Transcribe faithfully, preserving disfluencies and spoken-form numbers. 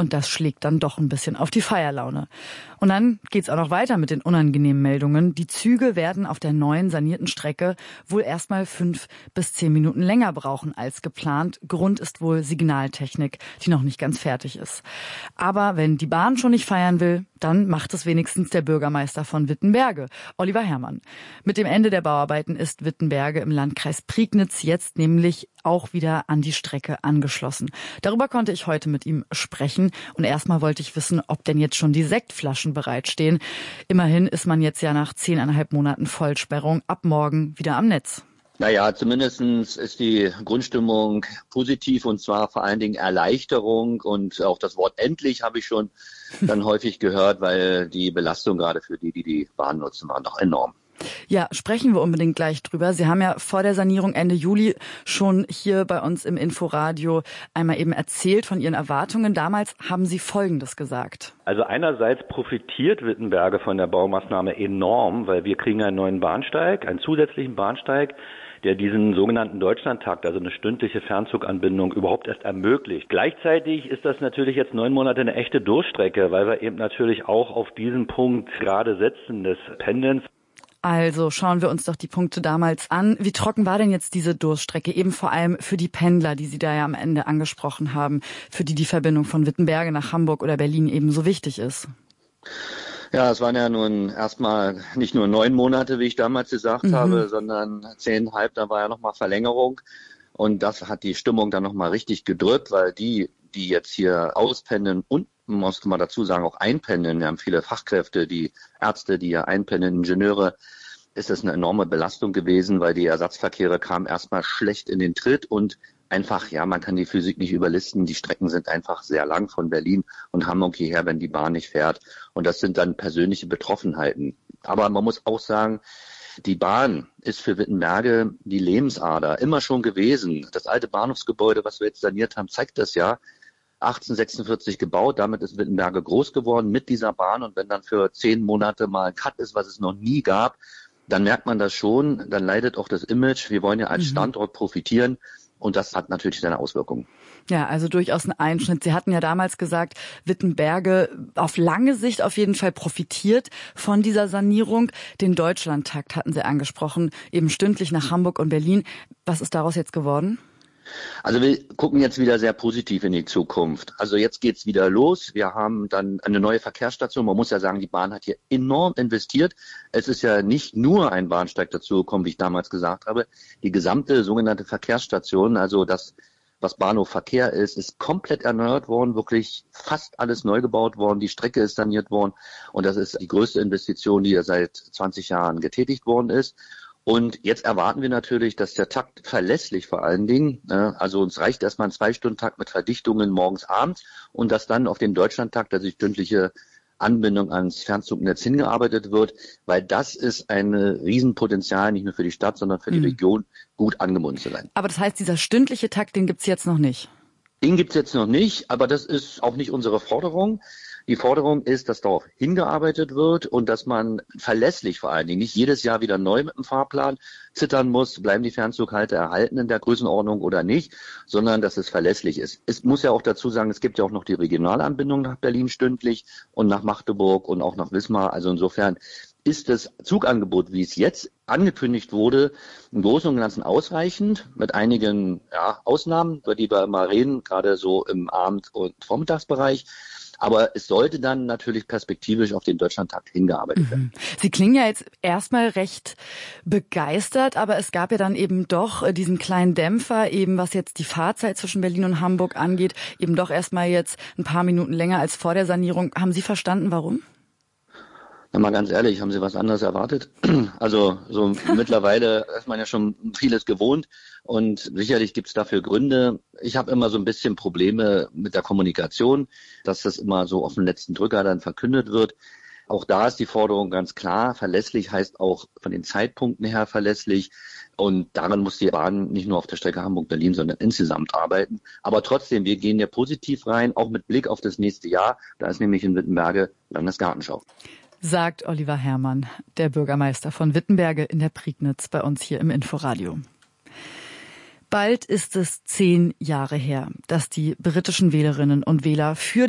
Und das schlägt dann doch ein bisschen auf die Feierlaune. Und dann geht's auch noch weiter mit den unangenehmen Meldungen. Die Züge werden auf der neuen sanierten Strecke wohl erstmal fünf bis zehn Minuten länger brauchen als geplant. Grund ist wohl Signaltechnik, die noch nicht ganz fertig ist. Aber wenn die Bahn schon nicht feiern will, dann macht es wenigstens der Bürgermeister von Wittenberge, Oliver Herrmann. Mit dem Ende der Bauarbeiten ist Wittenberge im Landkreis Prignitz jetzt nämlich auch wieder an die Strecke angeschlossen. Darüber konnte ich heute mit ihm sprechen. Und erstmal wollte ich wissen, ob denn jetzt schon die Sektflaschen bereitstehen. Immerhin ist man jetzt ja nach zehneinhalb Monaten Vollsperrung ab morgen wieder am Netz. Naja, zumindestens ist die Grundstimmung positiv und zwar vor allen Dingen Erleichterung und auch das Wort endlich habe ich schon dann häufig gehört, weil die Belastung gerade für die, die die Bahn nutzen, war noch enorm. Ja, sprechen wir unbedingt gleich drüber. Sie haben ja vor der Sanierung Ende Juli schon hier bei uns im Inforadio einmal eben erzählt von Ihren Erwartungen. Damals haben Sie Folgendes gesagt. Also einerseits profitiert Wittenberge von der Baumaßnahme enorm, weil wir kriegen einen neuen Bahnsteig, einen zusätzlichen Bahnsteig, der diesen sogenannten Deutschlandtakt, also eine stündliche Fernzuganbindung, überhaupt erst ermöglicht. Gleichzeitig ist das natürlich jetzt neun Monate eine echte Durchstrecke, weil wir eben natürlich auch auf diesen Punkt gerade setzen des Pendelns. Also schauen wir uns doch die Punkte damals an. Wie trocken war denn jetzt diese Durststrecke? Eben vor allem für die Pendler, die Sie da ja am Ende angesprochen haben, für die die Verbindung von Wittenberge nach Hamburg oder Berlin eben so wichtig ist. Ja, es waren ja nun erstmal nicht nur neun Monate, wie ich damals gesagt mhm. habe, sondern zehneinhalb, da war ja nochmal Verlängerung. Und das hat die Stimmung dann nochmal richtig gedrückt, weil die, die jetzt hier auspendeln und, muss man dazu sagen, auch einpendeln, wir haben viele Fachkräfte, die Ärzte, die ja einpendeln, Ingenieure, ist das eine enorme Belastung gewesen, weil die Ersatzverkehre kamen erstmal schlecht in den Tritt und einfach, ja, man kann die Physik nicht überlisten, die Strecken sind einfach sehr lang von Berlin und Hamburg hierher, wenn die Bahn nicht fährt. Und das sind dann persönliche Betroffenheiten. Aber man muss auch sagen, die Bahn ist für Wittenberge die Lebensader, immer schon gewesen. Das alte Bahnhofsgebäude, was wir jetzt saniert haben, zeigt das ja. achtzehnhundertsechsundvierzig gebaut, damit ist Wittenberge groß geworden mit dieser Bahn. Und wenn dann für zehn Monate mal ein Cut ist, was es noch nie gab, dann merkt man das schon, dann leidet auch das Image. Wir wollen ja als Standort profitieren. Und das hat natürlich seine Auswirkungen. Ja, also durchaus ein Einschnitt. Sie hatten ja damals gesagt, Wittenberge auf lange Sicht auf jeden Fall profitiert von dieser Sanierung. Den Deutschlandtakt hatten Sie angesprochen, eben stündlich nach Hamburg und Berlin. Was ist daraus jetzt geworden? Also wir gucken jetzt wieder sehr positiv in die Zukunft. Also jetzt geht's wieder los. Wir haben dann eine neue Verkehrsstation. Man muss ja sagen, die Bahn hat hier enorm investiert. Es ist ja nicht nur ein Bahnsteig dazugekommen, wie ich damals gesagt habe. Die gesamte sogenannte Verkehrsstation, also das, was Bahnhof Verkehr ist, ist komplett erneuert worden, wirklich fast alles neu gebaut worden. Die Strecke ist saniert worden und das ist die größte Investition, die ja seit zwanzig Jahren getätigt worden ist. Und jetzt erwarten wir natürlich, dass der Takt verlässlich vor allen Dingen, äh, also uns reicht erstmal ein Zwei-Stunden-Takt mit Verdichtungen morgens, abends und dass dann auf den Deutschlandtakt, also die stündliche Anbindung ans Fernzugnetz hingearbeitet wird, weil das ist ein Riesenpotenzial, nicht nur für die Stadt, sondern für die mhm. Region, gut angebunden zu sein. Aber das heißt, dieser stündliche Takt, den gibt's jetzt noch nicht? Den gibt's jetzt noch nicht, aber das ist auch nicht unsere Forderung. Die Forderung ist, dass darauf hingearbeitet wird und dass man verlässlich vor allen Dingen nicht jedes Jahr wieder neu mit dem Fahrplan zittern muss, bleiben die Fernzughalter erhalten in der Größenordnung oder nicht, sondern dass es verlässlich ist. Es muss ja auch dazu sagen, es gibt ja auch noch die Regionalanbindung nach Berlin stündlich und nach Magdeburg und auch nach Wismar. Also insofern ist das Zugangebot, wie es jetzt angekündigt wurde, im Großen und Ganzen ausreichend, mit einigen ja, Ausnahmen, über die wir immer reden, gerade so im Abend- und Vormittagsbereich. Aber es sollte dann natürlich perspektivisch auf den Deutschlandtakt hingearbeitet werden. Sie klingen ja jetzt erstmal recht begeistert, aber es gab ja dann eben doch diesen kleinen Dämpfer, eben was jetzt die Fahrzeit zwischen Berlin und Hamburg angeht, eben doch erstmal jetzt ein paar Minuten länger als vor der Sanierung. Haben Sie verstanden, warum? Na mal ganz ehrlich, haben Sie was anderes erwartet? Also so mittlerweile ist man ja schon vieles gewohnt und sicherlich gibt es dafür Gründe. Ich habe immer so ein bisschen Probleme mit der Kommunikation, dass das immer so auf den letzten Drücker dann verkündet wird. Auch da ist die Forderung ganz klar. Verlässlich heißt auch von den Zeitpunkten her verlässlich. Und daran muss die Bahn nicht nur auf der Strecke Hamburg-Berlin, sondern insgesamt arbeiten. Aber trotzdem, wir gehen ja positiv rein, auch mit Blick auf das nächste Jahr. Da ist nämlich in Wittenberge Landesgartenschau. Sagt Oliver Herrmann, der Bürgermeister von Wittenberge in der Prignitz, bei uns hier im Inforadio. Bald ist es zehn Jahre her, dass die britischen Wählerinnen und Wähler für